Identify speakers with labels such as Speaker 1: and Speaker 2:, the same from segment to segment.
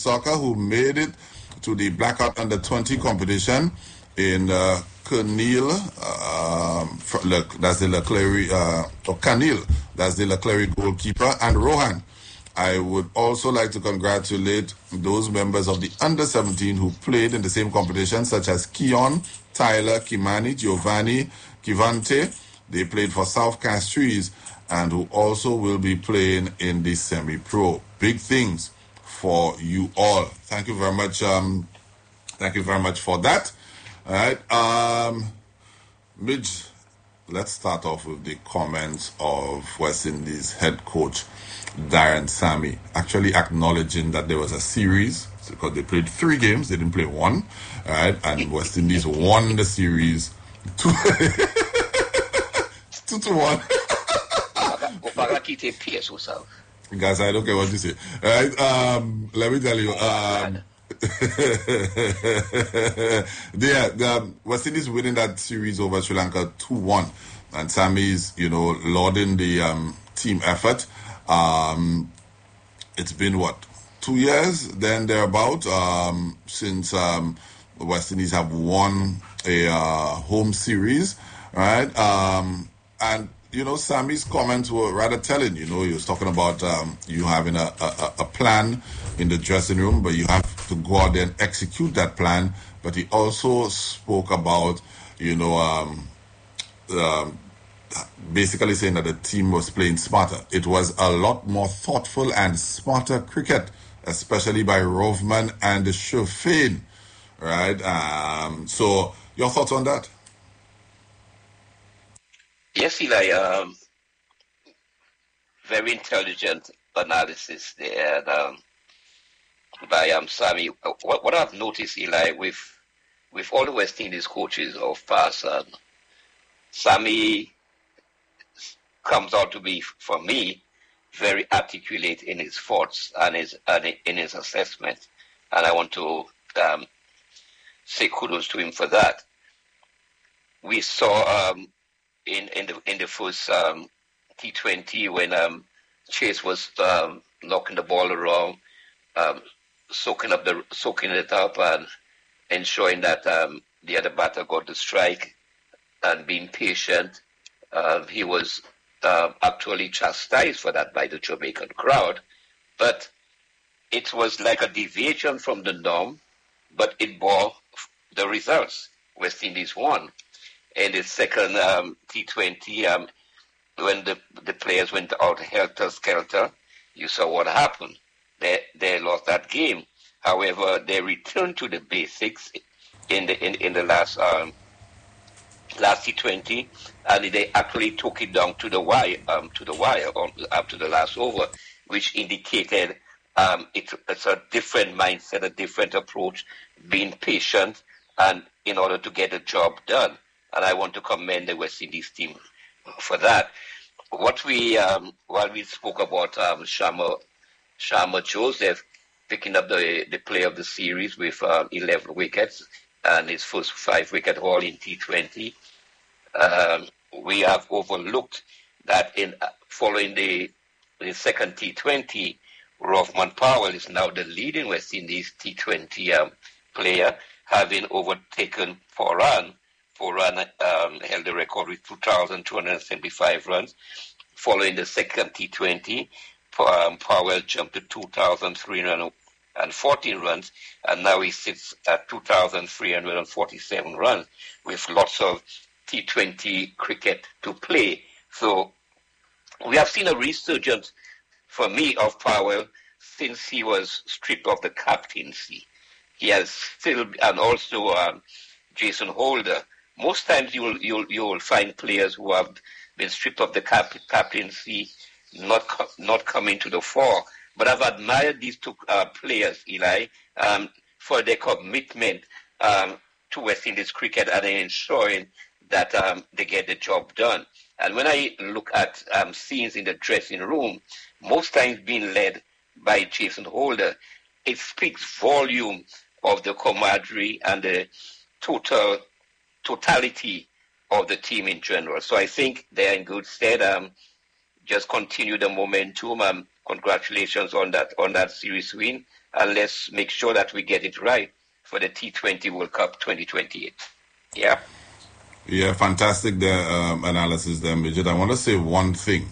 Speaker 1: Soccer, who made it to the Blackout Under-20 competition in Canil, that's the Leclerc, or Canil, that's the Leclerc goalkeeper, and Rohan. I would also like to congratulate those members of the Under-17 who played in the same competition, such as Keon, Tyler, Kimani, Giovanni, Kivante. They played for South Castries and who also will be playing in the semi-pro. Big things for you all. Thank you very much. Thank you very much for that. All right. Midge, let's start off with the comments of West Indies head coach Darren Sammy, actually acknowledging that there was a series because they played 3 games, they didn't play 1, right? And West Indies won the series 2-1. Guys, I don't care what you say. Right? Let me tell you. The West Indies winning that series over Sri Lanka 2-1, and Sammy's, lauding the team effort. It's been 2 years, then thereabout, since the West Indies have won a home series, right? And Sammy's comments were rather telling. He was talking about you having a plan in the dressing room, but you have to go out there and execute that plan. But he also spoke about, basically saying that the team was playing smarter. It was a lot more thoughtful and smarter cricket, especially by Rovman and Shafin, right? So your thoughts on that?
Speaker 2: Yes, Eli. Very intelligent analysis there by Sammy. What I've noticed, Eli, with all the West Indies coaches of past, Sammy comes out to be, for me, very articulate in his thoughts and in his assessment, and I want to say kudos to him for that. We saw in the first T20 when Chase was knocking the ball around, soaking it up, and ensuring that the other batter got the strike, and being patient. He was actually chastised for that by the Jamaican crowd, but it was like a deviation from the norm, but it bore the results. West Indies won. In the second T20, when the players went out helter-skelter, you saw what happened. They lost that game. However, they returned to the basics in the last T20, and they actually took it down to the wire, up to the last over, which indicated it's a different mindset, a different approach, being patient, and in order to get the job done. And I want to commend the West Indies team for that. What while we spoke about Sharma Joseph picking up the play of the series with 11 wickets and his first 5-wicket haul in T20, we have overlooked that in following the second T20, Rothman Powell is now the leading West Indies T20 player, having overtaken Foran. Foran held the record with 2,275 runs. Following the second T20, Powell jumped to 2,314 runs, and now he sits at 2,347 runs with lots of T20 cricket to play. So we have seen a resurgence, for me, of Powell since he was stripped of the captaincy. He has still, and also Jason Holder. Most times you will find players who have been stripped of the captaincy not coming to the fore. But I've admired these two players, Eli, for their commitment to West Indies cricket and ensuring that they get the job done. And when I look at scenes in the dressing room, most times being led by Jason Holder, it speaks volume of the camaraderie and the totality of the team in general. So I think they're in good stead. Just continue the momentum. Congratulations on that series win. and let's make sure that we get it right for the T20 World Cup 2028. Yeah.
Speaker 1: Yeah, fantastic analysis there, Midget. I want to say one thing.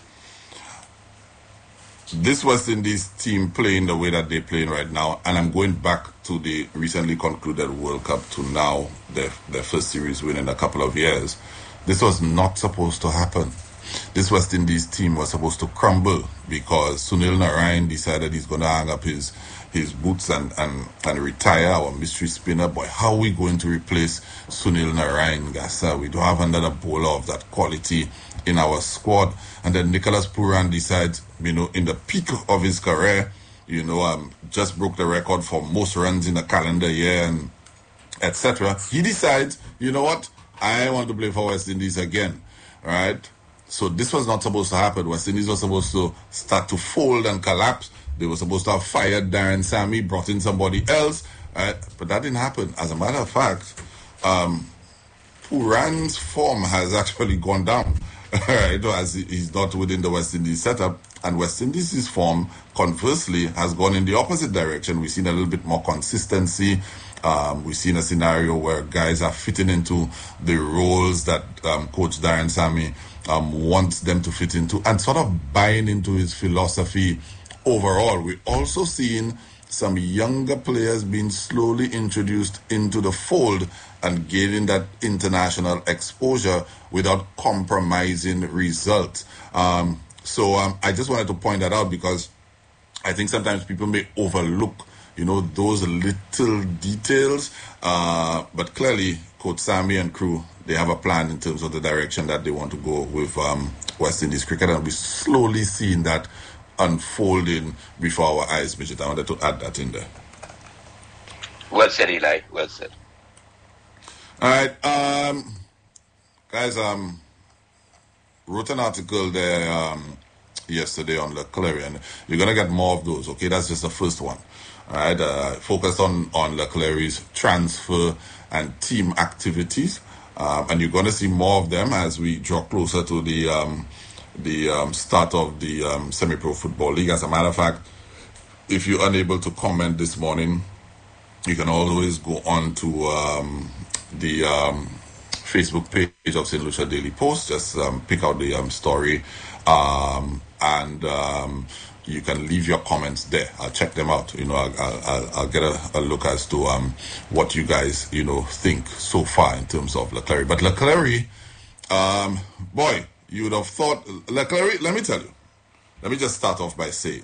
Speaker 1: This West Indies team playing the way that they're playing right now, and I'm going back to the recently concluded World Cup to now, their first series win in a couple of years. This was not supposed to happen. This West Indies team was supposed to crumble because Sunil Narine decided he's going to hang up his boots and retire our mystery spinner. Boy, how are we going to replace Sunil Narine, Gasa? We don't have another bowler of that quality in our squad. And then Nicholas Pooran decides, in the peak of his career, just broke the record for most runs in a calendar year and etc. He decides, you know what? I want to play for West Indies again, right? So this was not supposed to happen. West Indies was supposed to start to fold and collapse. They were supposed to have fired Darren Sammy, brought in somebody else, right? But that didn't happen. As a matter of fact, Pooran's form has actually gone down, right? As he's not within the West Indies setup. And West Indies' form, conversely, has gone in the opposite direction. We've seen a little bit more consistency. We've seen a scenario where guys are fitting into the roles that Coach Darren Sammy wants them to fit into and sort of buying into his philosophy overall. We're also seeing some younger players being slowly introduced into the fold and gaining that international exposure without compromising results. So I just wanted to point that out because I think sometimes people may overlook, those little details. But clearly, Coach Sammy and crew, they have a plan in terms of the direction that they want to go with West Indies cricket. And we're slowly seeing that unfolding before our eyes, Midget. I wanted to add that in there.
Speaker 2: Well said, Eli. Well said.
Speaker 1: All right. Guys, wrote an article there yesterday on Le Clarion. You're going to get more of those, okay? That's just the first one. All right, focused on Le Clary's transfer and team activities. And you're going to see more of them as we draw closer to the start of the Semi-Pro Football League. As a matter of fact, if you're unable to comment this morning, you can always go on to the Facebook page of St. Lucia Daily Post. Just pick out the story and you can leave your comments there. I'll check them out. I'll get a look as to what you guys think so far in terms of Le Clary. But Le Clary, boy, you would have thought Le Clary. Let me tell you. Let me just start off by saying,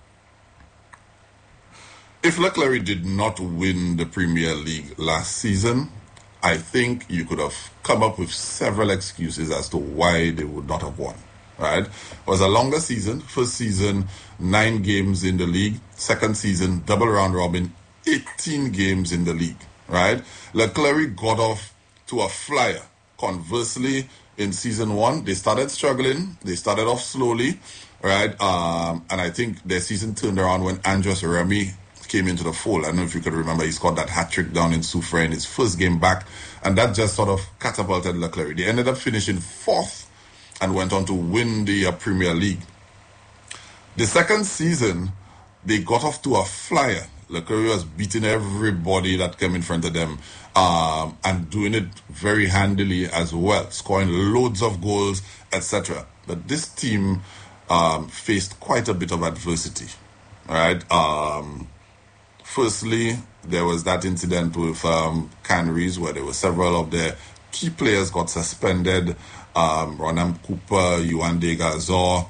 Speaker 1: if Le Clary did not win the Premier League last season, I think you could have come up with several excuses as to why they would not have won. Right? It was a longer season. First season, 9 games in the league. Second season, double round robin, 18 games in the league. Right? Le Clary got off to a flyer. Conversely, in season 1, they started struggling. They started off slowly. Right? And I think their season turned around when Andres Remy came into the fold. I don't know if you could remember, he scored that hat-trick down in Soufrière in his first game back. And that just sort of catapulted Le Clary. They ended up finishing 4th and went on to win the Premier League. The second season, they got off to a flyer. Le Clary was beating everybody that came in front of them and doing it very handily as well, scoring loads of goals, etc. But this team faced quite a bit of adversity. Right? Firstly, there was that incident with Canaries where there were several of their key players got suspended. Ronam Cooper, Yuande Gazor,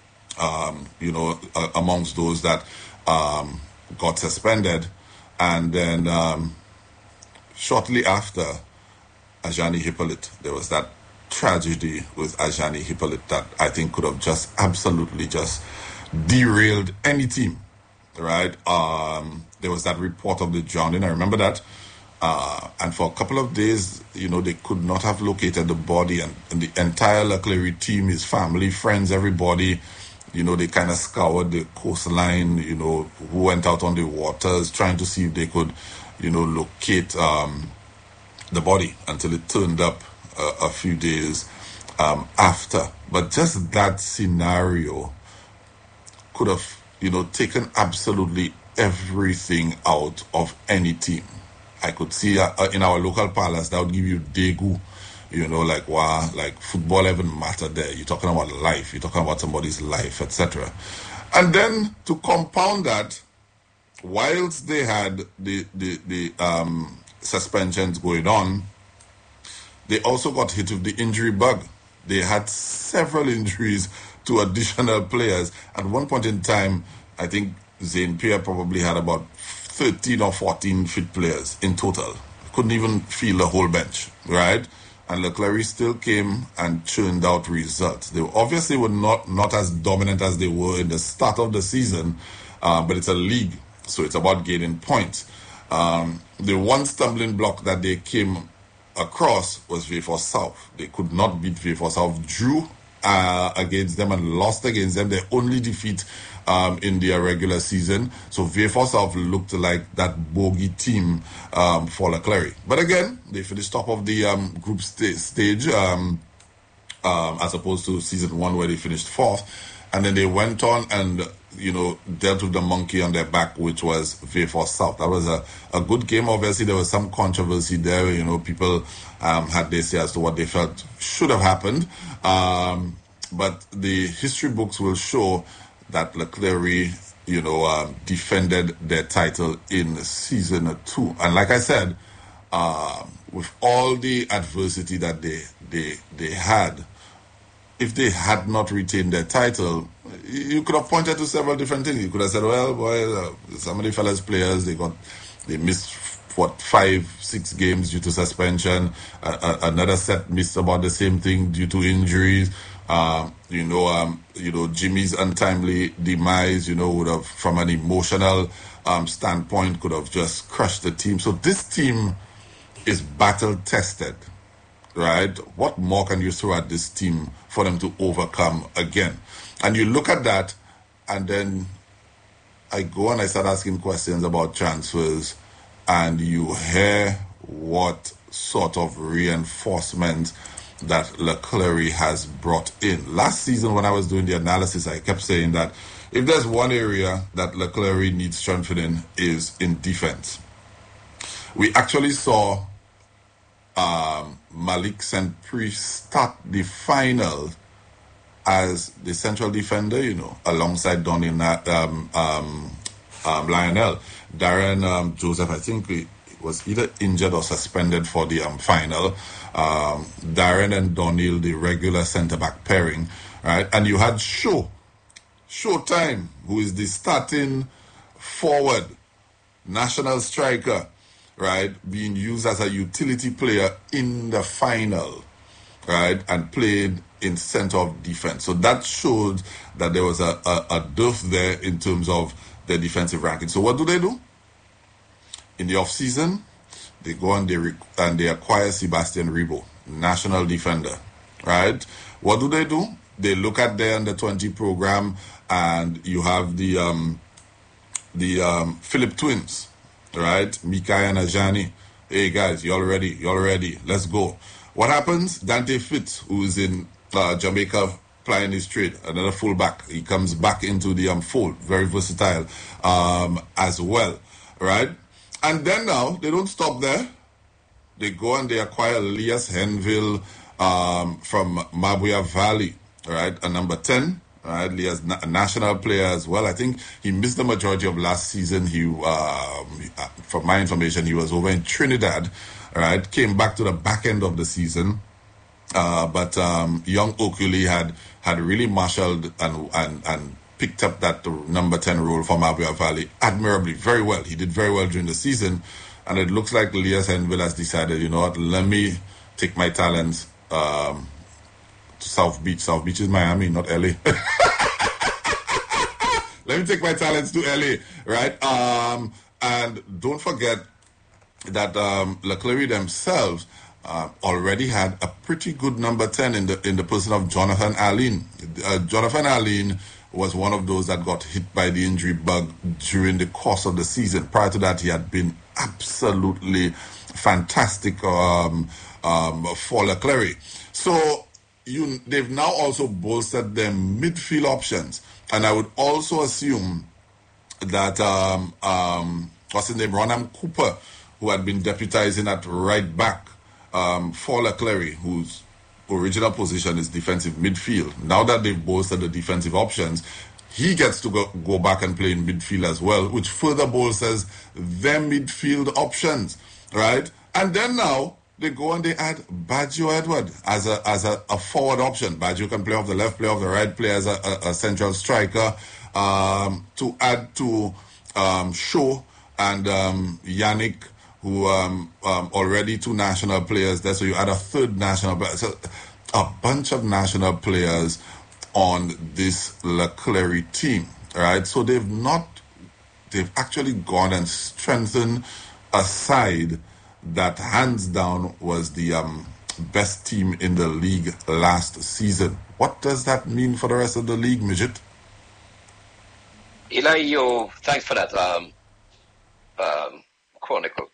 Speaker 1: amongst those that got suspended. And then shortly after, Ajani Hippolyte, there was that tragedy with Ajani Hippolyte that I think could have just absolutely just derailed any team, right? There was that report of the drowning. I remember that. And for a couple of days, they could not have located the body, and the entire Le Clary team, his family, friends, everybody, they kind of scoured the coastline, who went out on the waters trying to see if they could, locate the body until it turned up a few days after. But just that scenario could have, taken absolutely everything out of any team. I could see in our local parlance that would give you degu, like wow, like football even mattered there. You're talking about life, you're talking about somebody's life, etc. And then to compound that, whilst they had the suspensions going on, they also got hit with the injury bug. They had several injuries to additional players. At one point in time, I think Zane Pierre probably had about 13 or 14 fit players in total. Couldn't even field the whole bench, right? And Leclerc still came and churned out results. They obviously were not as dominant as they were in the start of the season, but it's a league, so it's about gaining points. The one stumbling block that they came across was Vieux South. They could not beat Vieux South, drew against them and lost against them. Their only defeat in their regular season. So Vieux South looked like that bogey team for Leclerc. But again, they finished top of the group stage as opposed to season one where they finished fourth. And then they went on and, dealt with the monkey on their back, which was Vieux South. That was a good game. Obviously, there was some controversy there. People had their say as to what they felt should have happened. But the history books will show that Leclerc, defended their title in season 2. And like I said, with all the adversity that they had, if they had not retained their title, you could have pointed to several different things. You could have said, well, boy, some of the fellas players, they missed, 5-6 games due to suspension. Another set missed about the same thing due to injuries. Jimmy's untimely demise, would have, from an emotional standpoint, could have just crushed the team. So this team is battle tested. Right? What more can you throw at this team for them to overcome again? And you look at that, and then I go and I start asking questions about transfers, and you hear what sort of reinforcement that Leclerc has brought in. Last season, when I was doing the analysis, I kept saying that if there's one area that Leclerc needs strengthening is in defense. We actually saw Malik St. Priest start the final as the central defender, alongside Donny Lionel. Darren Joseph, I think he was either injured or suspended for the final. Darren and Donny, the regular centre-back pairing, right? And you had Showtime, who is the starting forward, national striker, right, being used as a utility player in the final, right, and played in center of defense. So that showed that there was a dearth there in terms of their defensive ranking. So what do? In the off-season, they go and they acquire Sebastian Rebo, national defender, right? What do? They look at their under-20 program, and you have the Phillip twins, right? Mika and Ajani. Hey guys, y'all ready? Let's go. What happens? Dante Fitz, who's in Jamaica plying his trade, another fullback. He comes back into the fold, very versatile as well, right? And then now, they don't stop there. They go and they acquire Elias Henville from Mabuya Valley, right? A number 10. Right, he is a national player as well. I think he missed the majority of last season. From my information, he was over in Trinidad. Right, came back to the back end of the season, but young Okuli had really marshaled and picked up that number 10 role for Mabuya Valley admirably, very well. He did very well during the season, and it looks like Elias Henville has decided, let me take my talents. South Beach. South Beach is Miami, not LA. Let me take my talents to LA, right? And don't forget that Leclerc themselves already had a pretty good number 10 in the person of Jonathan Allen. Jonathan Allen was one of those that got hit by the injury bug during the course of the season. Prior to that, he had been absolutely fantastic for Leclerc. So they've now also bolstered their midfield options, and I would also assume that what's his name, Ronham Cooper, who had been deputizing at right back for Leclerc, whose original position is defensive midfield. Now that they've bolstered the defensive options, he gets to go back and play in midfield as well, which further bolsters their midfield options, right? And then now they go and they add Baggio Edward as a forward option. Baggio can play off the left, play off the right, play as a central striker, to add to Shaw and Yannick, who already 2 national players there, so you add a third national player. So a bunch of national players on this Leclerc team, right? So they've actually gone and strengthened a side that hands down was the best team in the league last season. What does that mean for the rest of the league, Midget?
Speaker 2: Eli, thanks for that chronicle.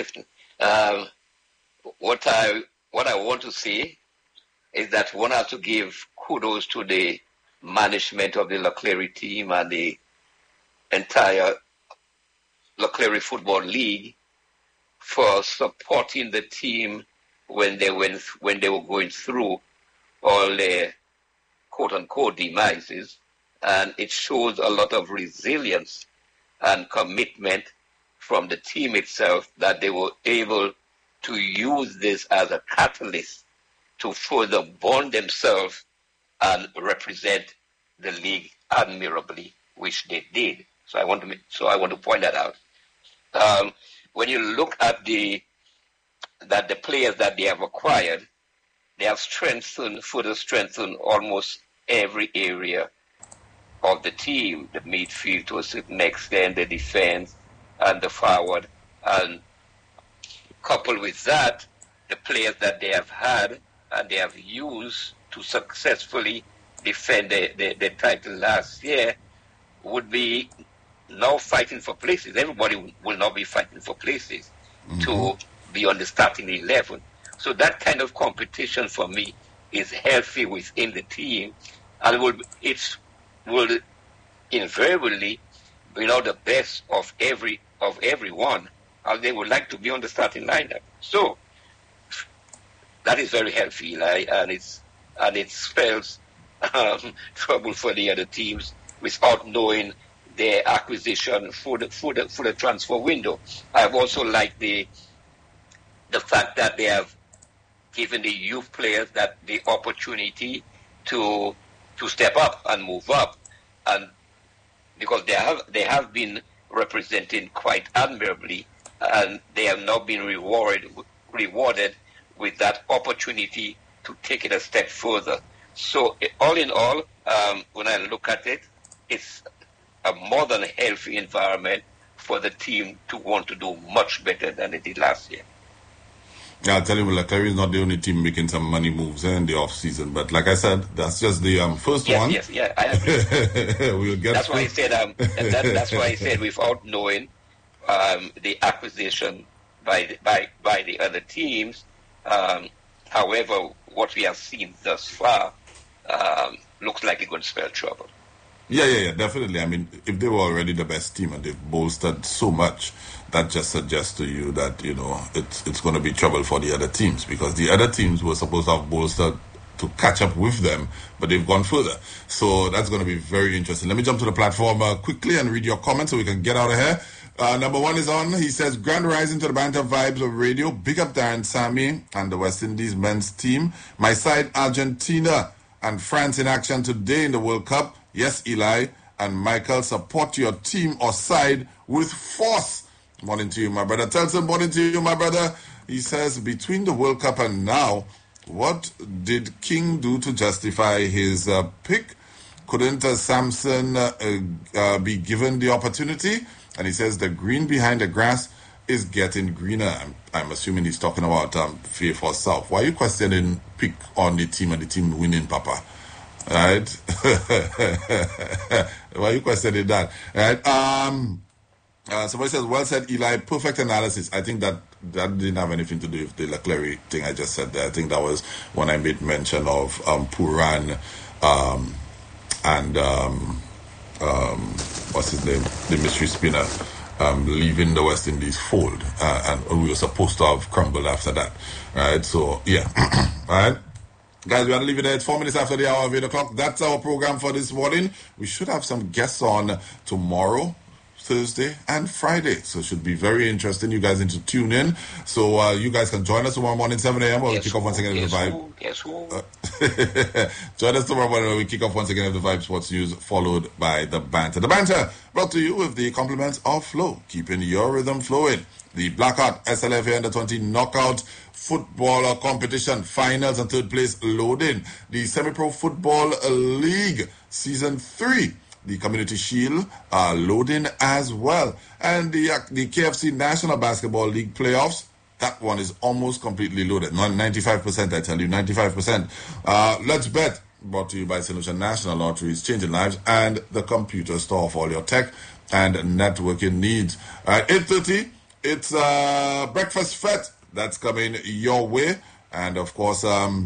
Speaker 2: What I want to say is that one has to give kudos to the management of the Leclerc team and the entire Leclerc Football League for supporting the team when they were going through all their quote unquote demises, and it shows a lot of resilience and commitment from the team itself that they were able to use this as a catalyst to further bond themselves and represent the league admirably, which they did. So I want to point that out. When you look at the players that they have acquired, they have further strengthened almost every area of the team, the midfield to a certain extent, the defense and the forward. And coupled with that, the players that they have had and they have used to successfully defend the title last year would be now fighting for places. Everybody will now be fighting for places to be on the starting 11. So that kind of competition for me is healthy within the team, and it will invariably bring out the best of everyone, and they would like to be on the starting lineup. So that is very healthy, Eli, and it spells trouble for the other teams without knowing their acquisition for the transfer window. I've also liked the fact that they have given the youth players that the opportunity to step up and move up, and because they have been representing quite admirably, and they have now been rewarded with that opportunity to take it a step further. So all in all, when I look at it, it's a more than healthy environment for the team to want to do much better than they did last year.
Speaker 1: Yeah, I'll tell you, Leclerc is not the only team making some money moves in the off-season. But like I said, that's just the first one.
Speaker 2: Yes, I agree.
Speaker 1: We'll get
Speaker 2: that's why I said that's why I said without knowing the acquisition by the other teams. However, what we have seen thus far looks like it's going to spell trouble.
Speaker 1: Yeah, definitely. I mean, if they were already the best team and they've bolstered so much, that just suggests to you that, it's going to be trouble for the other teams, because the other teams were supposed to have bolstered to catch up with them, but they've gone further. So that's going to be very interesting. Let me jump to the platform quickly and read your comments so we can get out of here. Number one is on. He says, Grand Rising to the Banter Vibes of Radio. Big up Darren Sammy and the West Indies men's team. My side, Argentina and France in action today in the World Cup. Yes, Eli and Michael, support your team or side with force. Morning to you, my brother. Telson, morning to you, my brother. He says, between the World Cup and now, what did King do to justify his pick? Couldn't Samson be given the opportunity? And he says, the green behind the grass is getting greener. I'm assuming he's talking about Fair for South. Why are you questioning pick on the team and the team winning, Papa? Right? Why are you questioning that? Right? Somebody says, well said, Eli. Perfect analysis. I think that didn't have anything to do with the Leclerc thing I just said there. I think that was when I made mention of Puran and what's his name, the mystery spinner, leaving the West Indies fold, and we were supposed to have crumbled after that, right? So yeah, all right. Guys, we are leaving it 4 minutes after the hour of 8 o'clock. That's our program for this morning. We should have some guests on tomorrow, Thursday, and Friday. So it should be very interesting. You guys need to tune in. So you guys can join us tomorrow morning, 7 a.m. Or we kick off once again with the Vibe. Join us tomorrow morning when we kick off once again with the Vibe Sports News, followed by the banter. The banter brought to you with the compliments of Flow, keeping your rhythm flowing. The Blackheart SLFA Under 20 Knockout Footballer Competition Finals and third place loading. The Semi-Pro Football League Season 3. The Community Shield loading as well. And the KFC National Basketball League Playoffs, that one is almost completely loaded. 95%, I tell you, 95%. Let's Bet, brought to you by St. Lucia National Lotteries, changing lives, and the computer store for all your tech and networking needs. 8:30, it's Breakfast Fete that's coming your way. And of course,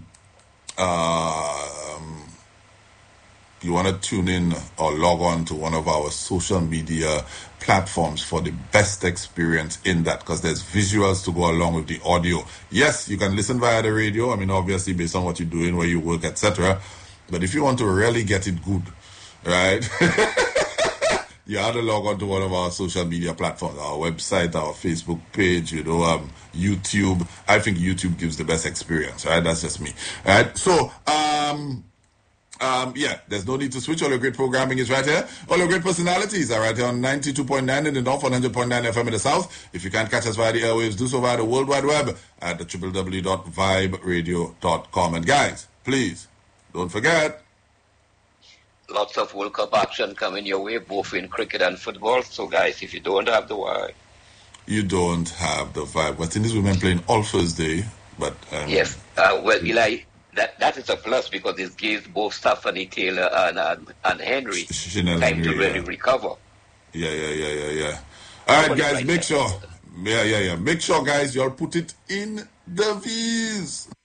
Speaker 1: you want to tune in or log on to one of our social media platforms for the best experience in that, because there's visuals to go along with the audio. Yes, you can listen via the radio, I mean, obviously based on what you're doing, where you work, etc. But if you want to really get it good, right, you have to log on to one of our social media platforms, our website, our Facebook page, YouTube. I think YouTube gives the best experience, right? That's just me. All right, so there's no need to switch. All your great programming is right here. All your great personalities are right here on 92.9 in the north, 100.9 FM in the south. If you can't catch us via the airwaves, do so via the World Wide Web at the www.viberadio.com. And guys, please, don't forget,
Speaker 2: lots of World Cup action coming your way, both in cricket and football. So guys, if you don't have the vibe,
Speaker 1: you don't have the vibe. West Indies women playing all Thursday, but
Speaker 2: yes. Well, Eli, that is a plus, because it gives both Stephanie Taylor and Henry time to really recover.
Speaker 1: Yeah. All right, guys, make sure. Make sure, guys, y'all put it in the V's.